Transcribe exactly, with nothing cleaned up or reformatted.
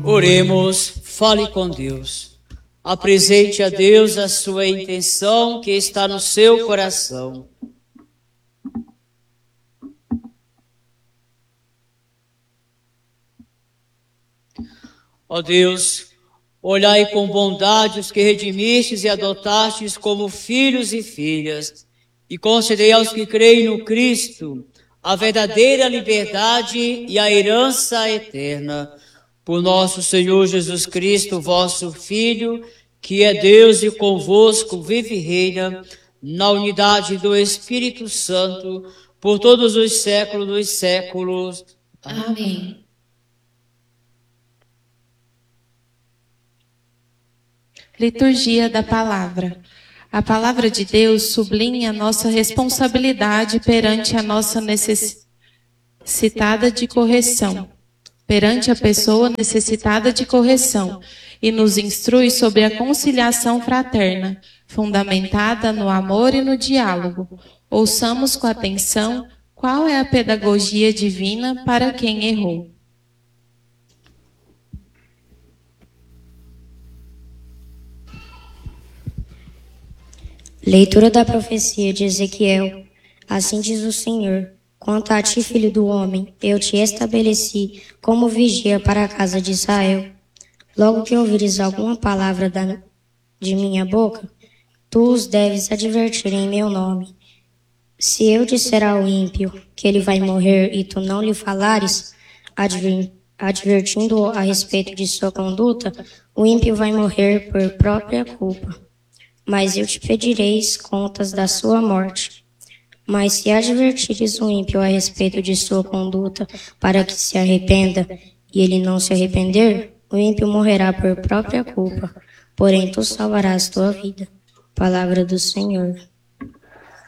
Oremos, fale com Deus. Apresente a Deus a sua intenção que está no seu coração. Ó Deus, olhai com bondade os que redimistes e adotastes como filhos e filhas, e concedei aos que creem no Cristo a verdadeira liberdade e a herança eterna. Por nosso Senhor Jesus Cristo, vosso Filho, que é Deus e convosco vive e reina, na unidade do Espírito Santo, por todos os séculos dos séculos. Amém. Liturgia da Palavra. A Palavra de Deus sublinha a nossa responsabilidade perante a nossa necessitada de correção, perante a pessoa necessitada de correção, e nos instrui sobre a conciliação fraterna, fundamentada no amor e no diálogo. Ouçamos com atenção qual é a pedagogia divina para quem errou. Leitura da profecia de Ezequiel. Assim diz o Senhor: quanto a ti, filho do homem, eu te estabeleci como vigia para a casa de Israel. Logo que ouvires alguma palavra da, de minha boca, tu os deves advertir em meu nome. Se eu disser ao ímpio que ele vai morrer e tu não lhe falares, adver, advertindo-o a respeito de sua conduta, o ímpio vai morrer por própria culpa. Mas eu te pedireis contas da sua morte. Mas se advertires o ímpio a respeito de sua conduta para que se arrependa, e ele não se arrepender, o ímpio morrerá por própria culpa, porém tu salvarás tua vida. Palavra do Senhor.